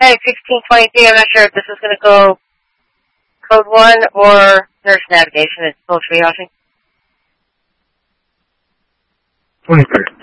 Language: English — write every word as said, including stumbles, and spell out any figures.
Sky sixteen twenty-three. I'm not sure if this is going to go code one or nurse navigation. It's still triaging. twenty-three.